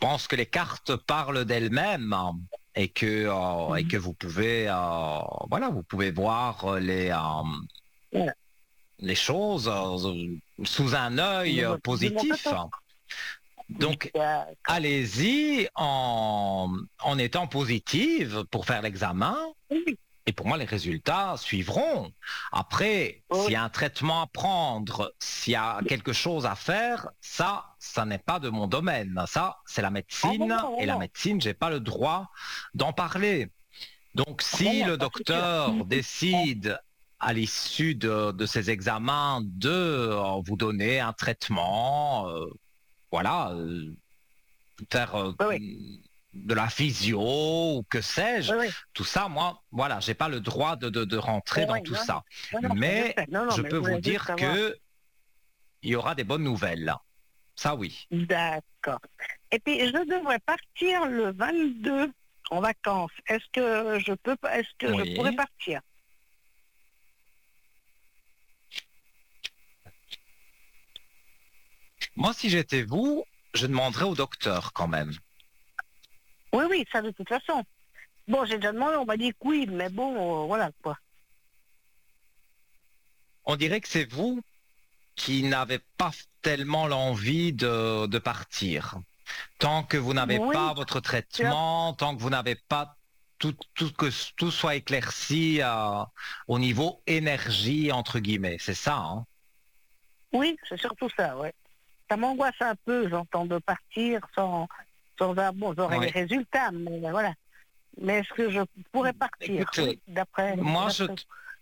pense que les cartes parlent d'elles-mêmes, hein, et que vous pouvez, voilà, vous pouvez voir Voilà. les choses sous un œil De mon positif. côté. Donc, D'accord. allez-y en étant positive pour faire l'examen. Oui, Et pour moi, les résultats suivront. Après, oui. s'il y a un traitement à prendre, s'il y a quelque chose à faire, ça n'est pas de mon domaine. Ça, c'est la Ah non, médecine. non, Et la non. médecine, j'ai pas le droit d'en parler. Donc, Non, si non, le ça c'est sûr. docteur décide à l'issue de ces examens de vous donner un traitement, voilà, faire Oui, oui, de la physio ou que sais-je, oui, oui. tout ça, moi, voilà, j'ai pas le droit de rentrer Oui, dans oui, tout non, non. ça. Non, non, ça je Mais sais. Non, non, je mais je peux vous voulais juste dire savoir. que il y aura des bonnes nouvelles. Ça, oui. D'accord. Et puis, je devrais partir le 22 en vacances. Est-ce que je pourrais Oui. partir? Moi, si j'étais vous, je demanderais au docteur quand même. Oui, oui, ça de toute façon. Bon, j'ai déjà demandé, on m'a dit que oui, mais bon, voilà, quoi. On dirait que c'est vous qui n'avez pas tellement l'envie de partir. Tant que vous n'avez pas Oui, votre c'est un- traitement, tant que vous n'avez pas que tout soit éclairci au niveau énergie, entre guillemets. C'est ça, hein? oui, c'est surtout ça, ouais. Ça m'angoisse un peu, j'entends de partir bon, j'aurai les Oui. résultats, mais voilà. Mais est-ce que je pourrais partir? Oui, Écoutez, moi, d'après.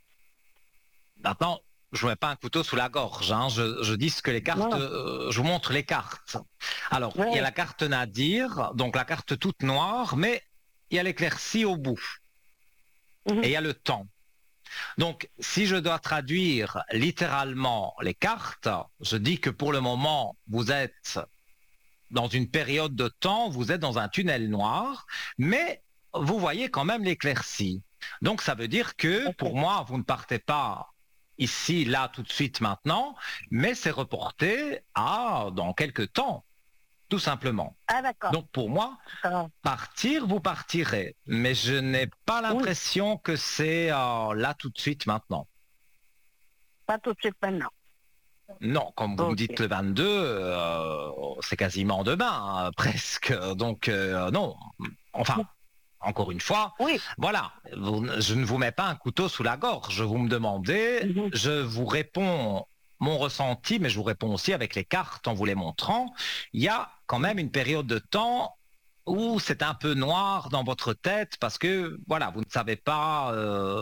maintenant, je ne mets pas un couteau sous la gorge, hein. Je dis ce que les cartes, Non, je vous montre les cartes. Alors, il y a oui, la carte Nadir, donc la carte toute noire, mais il y a l'éclaircie au bout. Et mhm, il y a le temps. Donc, si je dois traduire littéralement les cartes, je dis que pour le moment, vous êtes dans une période de temps, vous êtes dans un tunnel noir, mais vous voyez quand même l'éclaircie. Donc, ça veut dire que ok. pour moi, vous ne partez pas ici, là, tout de suite, maintenant, mais c'est reporté à dans quelques temps, tout simplement. Ah d'accord. Donc, pour moi, Ça, partir, vous partirez, mais je n'ai pas oui, l'impression que c'est là tout de suite maintenant. pas tout de suite maintenant. Non, comme vous me Ok. dites le 22, c'est quasiment demain, hein, presque. Donc non. Enfin, encore une fois, Oui. voilà, je ne vous mets pas un couteau sous la gorge. Vous me demandez, Mhm. je vous réponds mon ressenti, mais je vous réponds aussi avec les cartes en vous les montrant. Il y a quand même une période de temps où c'est un peu noir dans votre tête parce que voilà, vous ne savez pas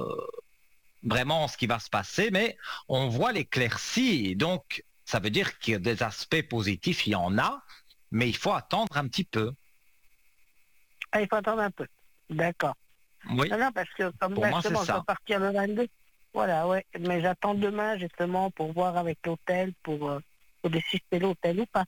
vraiment ce qui va se passer, mais on voit l'éclaircie. Donc, ça veut dire qu'il y a des aspects positifs, il y en a, mais il faut attendre un petit peu. Ah, il faut attendre un peu. D'accord. Oui, Non, non, parce que comme pour là, moi, c'est justement, je dois ça. partir le 22. Voilà, ouais. Mais j'attends demain, justement, pour voir avec l'hôtel, pour décider si c'est l'hôtel ou pas.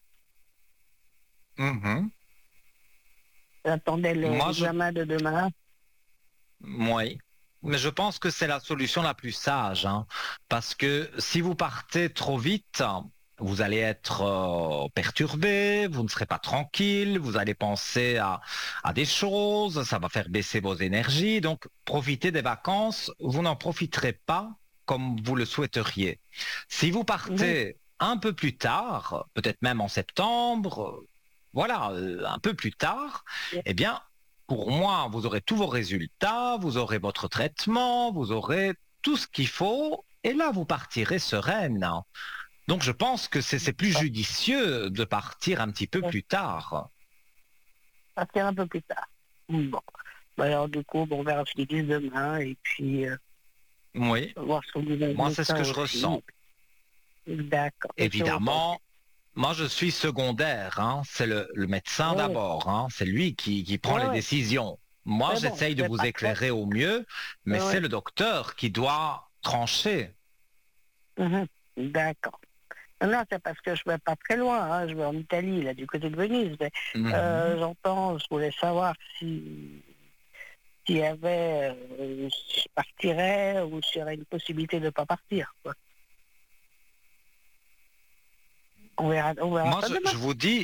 Mhm. J'attendais Moi, l'examen de demain. oui. Mais je pense que c'est la solution la plus sage, hein, parce que si vous partez trop vite, vous allez être perturbé, vous ne serez pas tranquille, vous allez penser à des choses, ça va faire baisser vos énergies. Donc, profitez des vacances, vous n'en profiterez pas comme vous le souhaiteriez. Si vous Mhm. partez un peu plus tard, peut-être même en septembre, voilà, un peu plus tard, eh bien, pour moi, vous aurez tous vos résultats, vous aurez votre traitement, vous aurez tout ce qu'il faut, et là, vous partirez sereine. Donc, je pense que c'est plus judicieux de partir un petit peu plus tard. Partir un peu plus tard. Bon. Bah, alors, du coup, bon, on verra ce qu'ils disent demain, et puis, Oui, voir ce qu'on dit le moi, c'est ce médecin que je aussi. ressens. D'accord. C'est ce que vous pensez. Évidemment, moi, je suis secondaire, hein. C'est le médecin Oui, oui. d'abord, hein. C'est lui qui prend Oui, les oui. décisions. Moi, Mais bon, j'essaye de c'est vous pas trop. éclairer au mieux, mais c'est Oui. le docteur qui doit trancher. Mhm. D'accord. Non, c'est parce que je vais pas très loin, hein. Je vais en Italie, là, du côté de Venise. Mais, Mhm. je voulais savoir s'il y avait, si je partirais ou s'il y aurait une possibilité de ne pas partir, quoi. On verra Moi, ça demain. je vous dis,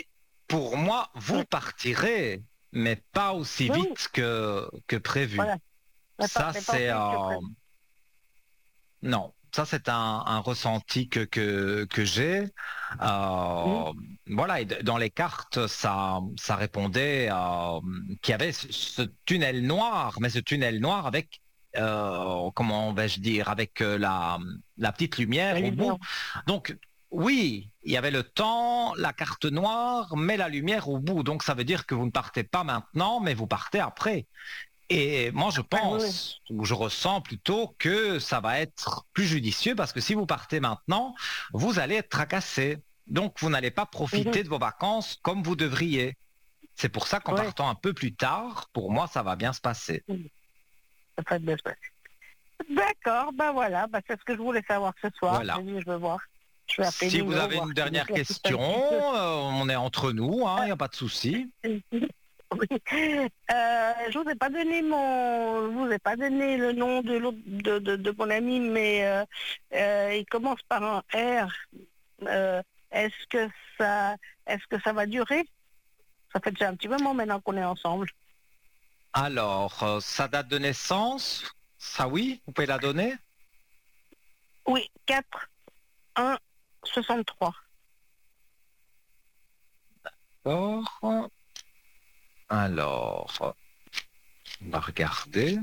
pour moi, vous partirez, mais pas aussi Oui, vite que prévu. voilà. Ça, Mais pas c'est... aussi vite que prévu. non, ça c'est un ressenti que j'ai. Mhm. Voilà, et dans les cartes, ça répondait qu'il y avait ce tunnel noir, mais ce tunnel noir avec, comment vais-je dire, avec la petite La lumière au lumière. bout. Donc, oui, il y avait le temps, la carte noire, mais la lumière au bout. Donc, ça veut dire que vous ne partez pas maintenant, mais vous partez après. Et moi, je Ouais, oui, oui. pense, ou je ressens plutôt que ça va être plus judicieux parce que si vous partez maintenant, vous allez être tracassé. Donc, vous n'allez pas Mhm. profiter de vos vacances comme vous devriez. C'est pour ça qu'en Ouais. partant un peu plus tard, pour moi, ça va bien se passer. Mhm. Ça fait bien se passer. D'accord, ben voilà, ben c'est ce que je voulais savoir ce soir. Voilà. J'ai dit, je vais voir. Je vais appeler Si vous Nino, avez voir une s'il dernière éclaircisse un question, petit peu. on est entre nous, il n'y a pas de souci. Oui. Je vous ai pas donné je vous ai pas donné le nom de l'autre, de mon ami, mais il commence par un R. Euh, est-ce que ça, est-ce que ça va durer? Ça fait déjà un petit moment maintenant qu'on est ensemble. Alors, sa date de naissance, ça oui, vous pouvez la donner? Oui, 4-1-63. D'accord. Alors, on va regarder.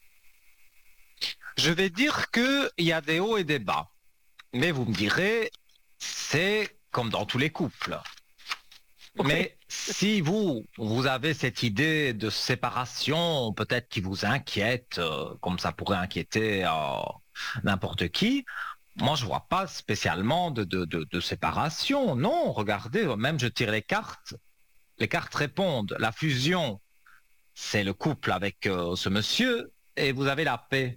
Je vais dire qu'il y a des hauts et des bas. Mais vous me direz, c'est comme dans tous les couples. Oui. Mais si vous avez cette idée de séparation, peut-être qui vous inquiète, comme ça pourrait inquiéter n'importe qui, moi je vois pas spécialement de séparation. Non, regardez, même je tire les cartes répondent. La fusion, c'est le couple avec ce monsieur, et vous avez la paix.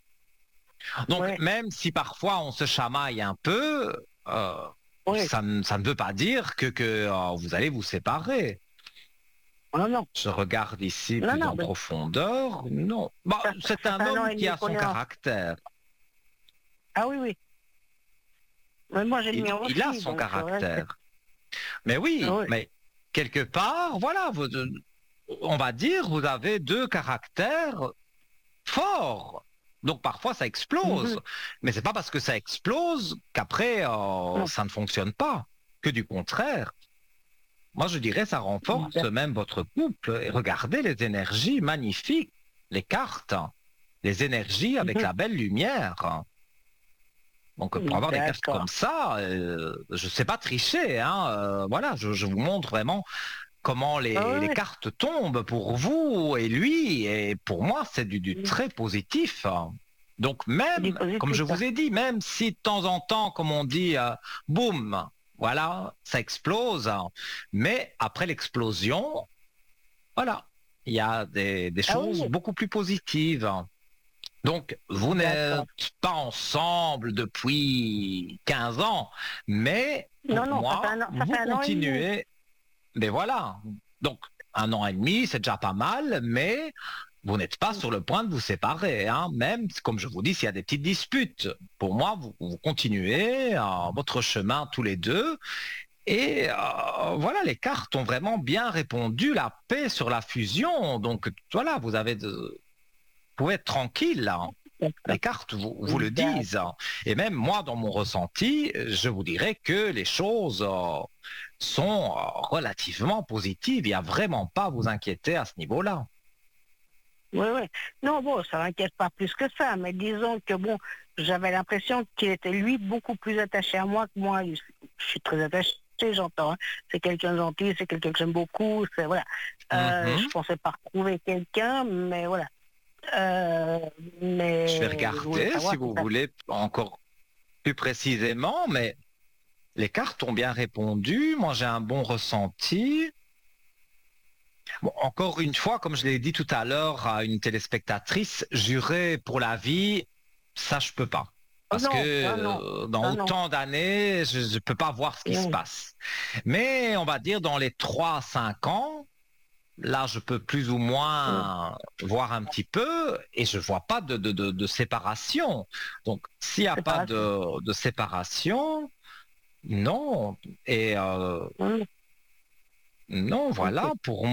Donc, Oui, même si parfois on se chamaille un peu, oui. ça ne veut pas dire que vous allez vous séparer. Non, non. Je regarde ici Non, plus non, en mais profondeur. Non. Bah, c'est ça un fait un an homme et qui demi a qu'on son est en... caractère. Ah oui, oui. Mais moi, j'ai le mien Il a aussi, son donc c'est vrai que... caractère. Mais Ah oui, oui. mais quelque part, voilà, on va dire, vous avez deux caractères forts. Donc parfois ça explose. Mhm. Mais c'est pas parce que ça explose qu'après Non. ça ne fonctionne pas. Que du contraire. Moi, je dirais, ça renforce même votre couple. Et regardez les énergies magnifiques, les cartes, les énergies avec Mhm. la belle lumière. Donc, pour avoir des cartes comme D'accord. ça, je ne sais pas tricher. Hein, voilà, je vous montre vraiment comment Ah les oui, cartes tombent pour vous et lui. Et pour moi, c'est du oui. très positif. Donc, C'est du même, comme positif, je ça. vous ai dit, même si de temps en temps, comme on dit, boum, voilà, ça explose. Mais après l'explosion, voilà, il y a des Ah oui, choses oui. beaucoup plus positives. Donc, vous n'êtes D'accord. pas ensemble depuis 15 ans, mais Non, pour non, moi, ça vous fait un an et demi. continuez. Mais voilà. Donc, un an et demi, c'est déjà pas mal, mais vous n'êtes pas sur le point de vous séparer. Hein. Même, comme je vous dis, s'il y a des petites disputes, pour moi, vous continuez votre chemin tous les deux. Et voilà, les cartes ont vraiment bien répondu, la paix sur la fusion. Donc, voilà, vous pouvez être tranquille. Là. Les D'accord. cartes vous le disent. D'accord. Hein. Et même moi, dans mon ressenti, je vous dirais que les choses sont relativement positives. Il n'y a vraiment pas à vous inquiéter à ce niveau-là. Oui, oui. Non, bon, ça m'inquiète pas plus que ça, mais disons que bon, j'avais l'impression qu'il était lui beaucoup plus attaché à moi que moi. Je suis très attachée, j'entends. Hein. C'est quelqu'un de gentil, c'est quelqu'un que j'aime beaucoup, c'est voilà. Je Mhm. pensais pas retrouver quelqu'un, mais voilà. Euh, Je vais mais je voulais regarder si savoir si vous ça... voulez encore plus précisément, mais les cartes ont bien répondu. Moi, j'ai un bon ressenti. Bon, encore une fois, comme je l'ai dit tout à l'heure à une téléspectatrice, jurer pour la vie, ça je peux pas. Oh Parce que non, non, non, dans non, non, autant d'années, je ne peux pas voir ce qui se non. passe. Mais on va dire dans les 3 à 5 ans, là je peux plus ou Non. moins voir un petit peu et je vois pas de séparation. Donc s'il n'y a C'est pas pas ça. de séparation, non. Et Non, Non, Ok. voilà, pour